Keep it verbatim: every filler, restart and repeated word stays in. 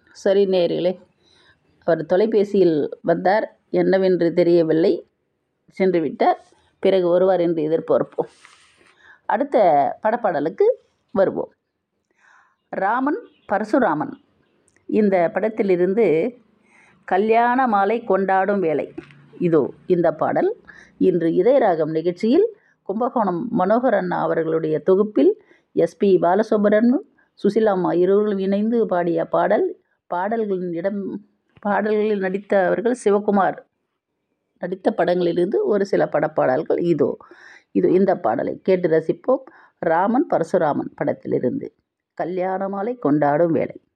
சரி நேயர்களே, அவர் தொலைபேசியில் வந்தார், என்னவென்று தெரியவில்லை, சென்று விட்டார். பிறகு வருவார் என்று எதிர்பார்ப்போம். அடுத்த படப்பாடலுக்கு வருவோம். ராமன் பரசுராமன் இந்த படத்திலிருந்து கல்யாண மாலை கொண்டாடும் வேளை. இதோ இந்த பாடல் இன்று இதயராகம் நிகழ்ச்சியில் கும்பகோணம் மனோகர் அண்ணா அவர்களுடைய தொகுப்பில் எஸ்பி பாலசுப்ரமணியம், சுசிலாம்மா இருவர்களும் இணைந்து பாடிய பாடல். பாடல்களின் இடம் பாடல்களில் நடித்தவர்கள் சிவகுமார். நடித்த படங்களிலிருந்து ஒரு சில படப்பாடல்கள் இதோ இது இந்த பாடலை கேட்டு ரசிப்போம். ராமன் பரசுராமன் படத்திலிருந்து கல்யாண மாலை கொண்டாடும் வேளை.